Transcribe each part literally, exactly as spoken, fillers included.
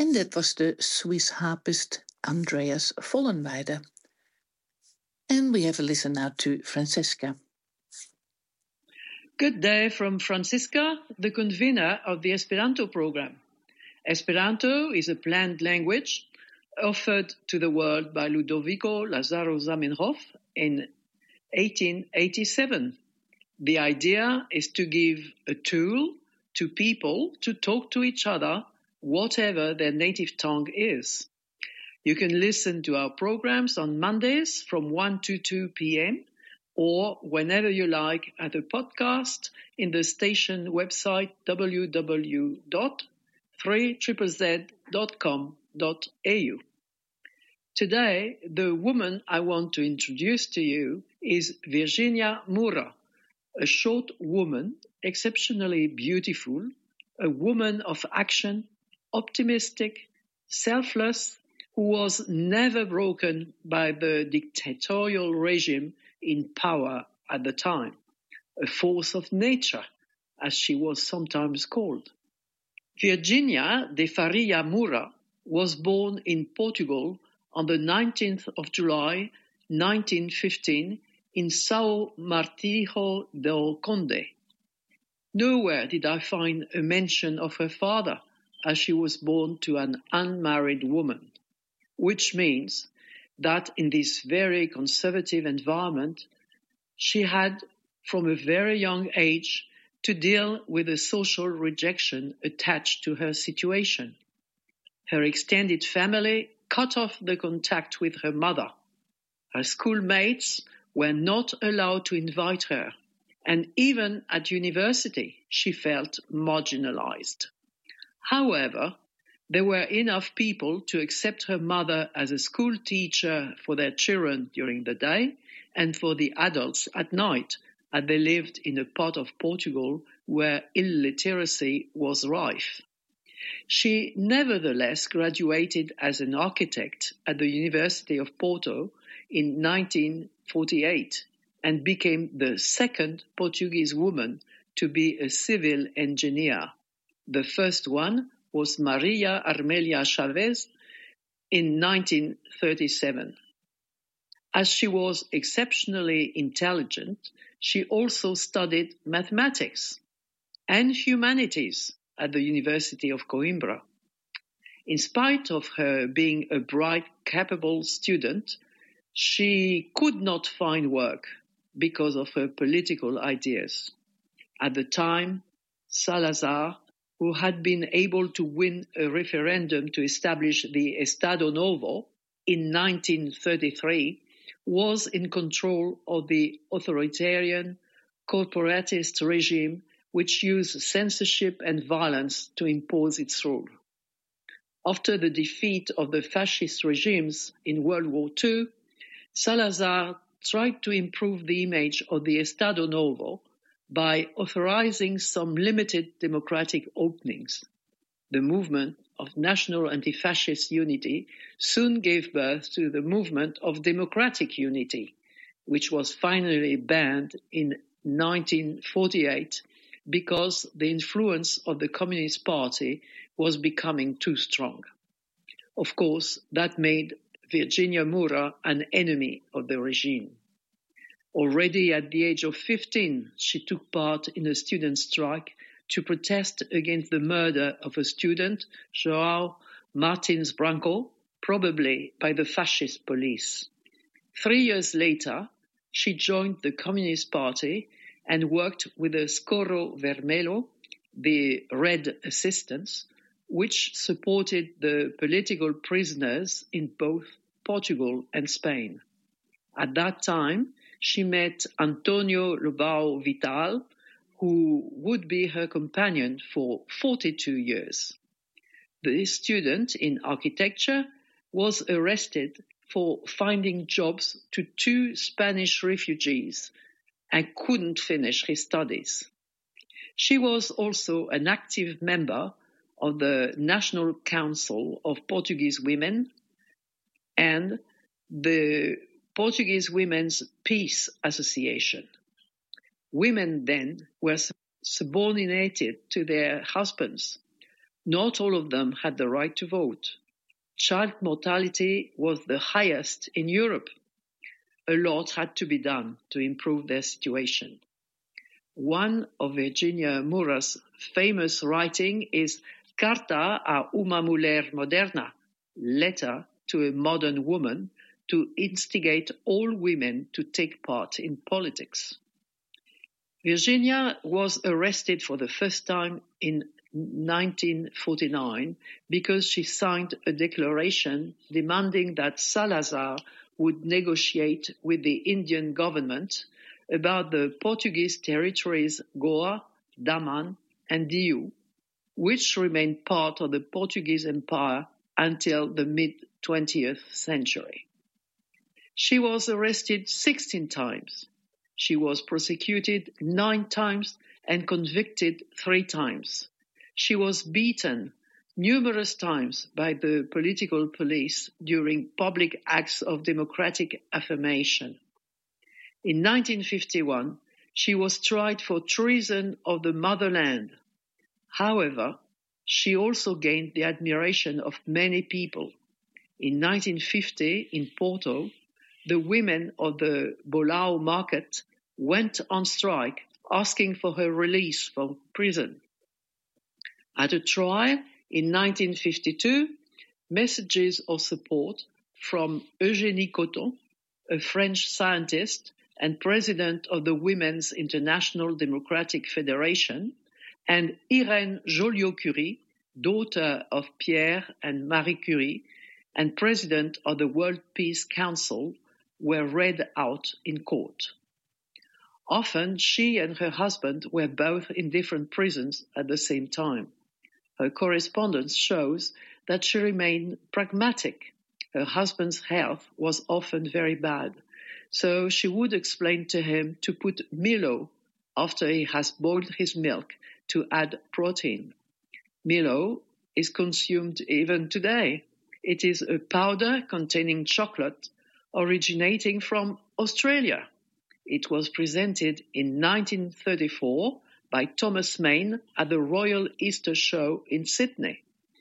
En dit was de Swiss harpist Andreas Vollenweide. And we have a listen now to Francesca. Good day from Francisca, the convener of the Esperanto program. Esperanto is a planned language offered to the world by Ludovico Lazaro Zamenhof in eighteen eighty-seven. The idea is to give a tool to people to talk to each other, whatever their native tongue is. You can listen to our programs on Mondays from one to two p.m. or whenever you like at a podcast in the station website w w w dot three z z z dot com dot a u. Today, the woman I want to introduce to you is Virginia Moura, a short woman, exceptionally beautiful, a woman of action, optimistic, selfless, who was never broken by the dictatorial regime in power at the time, a force of nature, as she was sometimes called. Virginia de Faria Moura was born in Portugal on the nineteenth of July, nineteen fifteen, in São Martinho do Conde. Nowhere did I find a mention of her father, as she was born to an unmarried woman, which means that in this very conservative environment, she had, from a very young age, to deal with the social rejection attached to her situation. Her extended family cut off the contact with her mother. Her schoolmates were not allowed to invite her, and even at university, she felt marginalized. However, there were enough people to accept her mother as a school teacher for their children during the day and for the adults at night, as they lived in a part of Portugal where illiteracy was rife. She nevertheless graduated as an architect at the University of Porto in nineteen forty-eight and became the second Portuguese woman to be a civil engineer. The first one was Maria Armelia Chavez in nineteen thirty-seven. As she was exceptionally intelligent, she also studied mathematics and humanities at the University of Coimbra. In spite of her being a bright, capable student, she could not find work because of her political ideas. At the time, Salazar, who had been able to win a referendum to establish the Estado Novo in nineteen thirty-three, was in control of the authoritarian, corporatist regime which used censorship and violence to impose its rule. After the defeat of the fascist regimes in World War Two, Salazar tried to improve the image of the Estado Novo by authorizing some limited democratic openings. The movement of national anti-fascist unity soon gave birth to the movement of democratic unity, which was finally banned in nineteen forty-eight because the influence of the Communist Party was becoming too strong. Of course, that made Virginia Moura an enemy of the regime. Already at the age of fifteen, she took part in a student strike to protest against the murder of a student, João Martins Branco, probably by the fascist police. Three years later, she joined the Communist Party and worked with the Scoro Vermelho, the Red Assistance, which supported the political prisoners in both Portugal and Spain. At that time, she met Antonio Lobão Vital, who would be her companion for forty-two years. The student in architecture was arrested for finding jobs to two Spanish refugees and couldn't finish his studies. She was also an active member of the National Council of Portuguese Women and the Portuguese Women's Peace Association. Women then were subordinated to their husbands. Not all of them had the right to vote. Child mortality was the highest in Europe. A lot had to be done to improve their situation. One of Virginia Moura's famous writing is Carta a uma mulher moderna, letter to a modern woman to instigate all women to take part in politics. Virginia was arrested for the first time in nineteen forty-nine because she signed a declaration demanding that Salazar would negotiate with the Indian government about the Portuguese territories Goa, Daman, and Diu, which remained part of the Portuguese Empire until the mid-twentieth century. She was arrested sixteen times. She was prosecuted nine times and convicted three times. She was beaten numerous times by the political police during public acts of democratic affirmation. In nineteen fifty-one, she was tried for treason of the motherland. However, she also gained the admiration of many people. In nineteen fifty, in Porto, the women of the Bolao market went on strike asking for her release from prison. At a trial in nineteen fifty-two, messages of support from Eugénie Cotton, a French scientist and president of the Women's International Democratic Federation, and Irène Joliot-Curie, daughter of Pierre and Marie Curie, and president of the World Peace Council, were read out in court. Often, she and her husband were both in different prisons at the same time. Her correspondence shows that she remained pragmatic. Her husband's health was often very bad, so she would explain to him to put Milo after he has boiled his milk to add protein. Milo is consumed even today. It is a powder containing chocolate originating from Australia. It was presented in nineteen thirty-four by Thomas Maine at the Royal Easter Show in Sydney.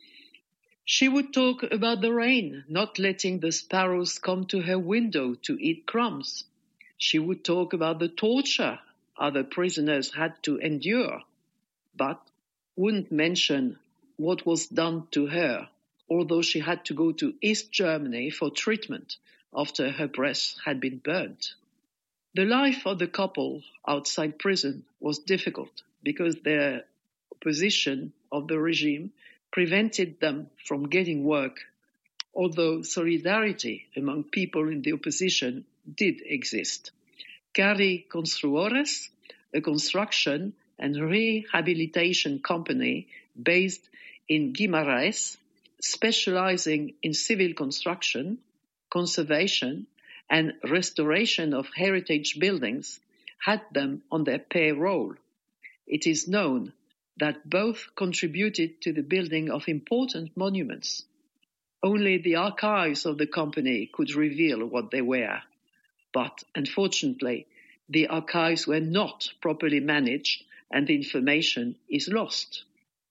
She would talk about the rain, not letting the sparrows come to her window to eat crumbs. She would talk about the torture other prisoners had to endure, but wouldn't mention what was done to her, although she had to go to East Germany for treatment after her breasts had been burnt. The life of the couple outside prison was difficult because their opposition of the regime prevented them from getting work, although solidarity among people in the opposition did exist. Cari Construores, a construction and rehabilitation company based in Guimarães, specializing in civil construction, conservation, and restoration of heritage buildings, had them on their payroll. It is known that both contributed to the building of important monuments. Only the archives of the company could reveal what they were. But unfortunately, the archives were not properly managed and the information is lost.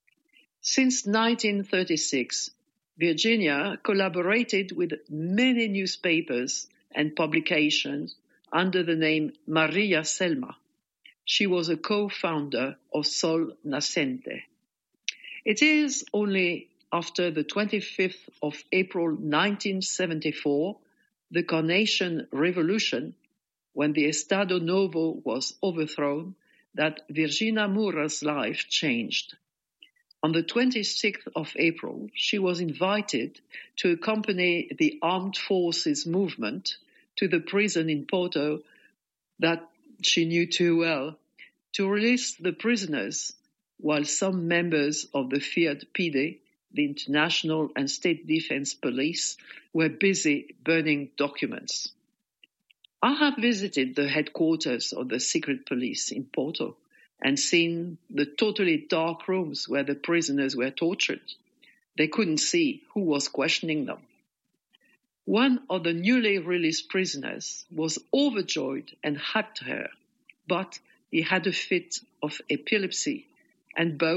Since nineteen thirty-six, Virginia collaborated with many newspapers and publications under the name Maria Selma. She was a co-founder of Sol Nascente. It is only after the twenty-fifth of April nineteen seventy-four, the Carnation Revolution, when the Estado Novo was overthrown, that Virginia Moura's life changed. On the twenty-sixth of April, she was invited to accompany the armed forces movement to the prison in Porto that she knew too well, to release the prisoners, while some members of the feared P D, the International and State Defense Police, were busy burning documents. I have visited the headquarters of the secret police in Porto and seen the totally dark rooms where the prisoners were tortured. They couldn't see who was questioning them. One of the newly released prisoners was overjoyed and hugged her, but he had a fit of epilepsy, and both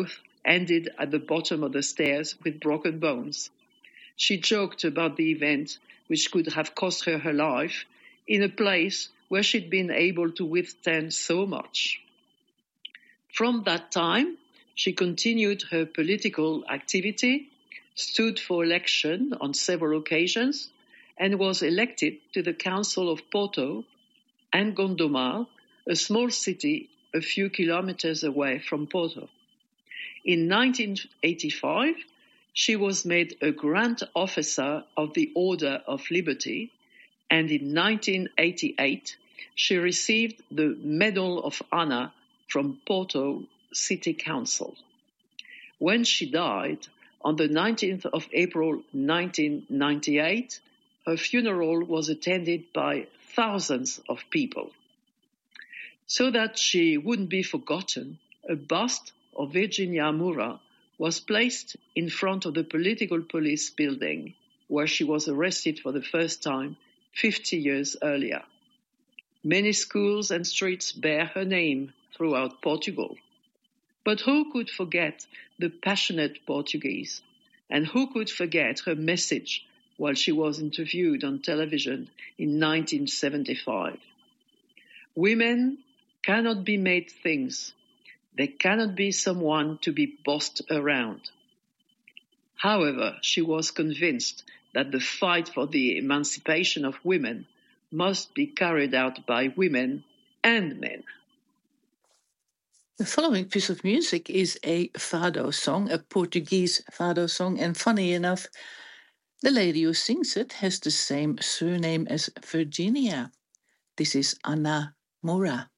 ended at the bottom of the stairs with broken bones. She joked about the event, which could have cost her her life, in a place where she'd been able to withstand so much. From that time, she continued her political activity, stood for election on several occasions, and was elected to the Council of Porto and Gondomar, a small city a few kilometers away from Porto. In nineteen eighty-five, she was made a Grand Officer of the Order of Liberty, and in nineteen eighty-eight, she received the Medal of Honor from Porto City Council. When she died, on the nineteenth of April nineteen ninety-eight, her funeral was attended by thousands of people. So that she wouldn't be forgotten, a bust of Virginia Moura was placed in front of the Political Police building, where she was arrested for the first time fifty years earlier. Many schools and streets bear her name throughout Portugal. But who could forget the passionate Portuguese? And who could forget her message while she was interviewed on television in nineteen seventy-five? Women cannot be made things. They cannot be someone to be bossed around. However, she was convinced that the fight for the emancipation of women must be carried out by women and men. The following piece of music is a fado song, a Portuguese fado song, and funny enough, the lady who sings it has the same surname as Virginia. This is Ana Moura.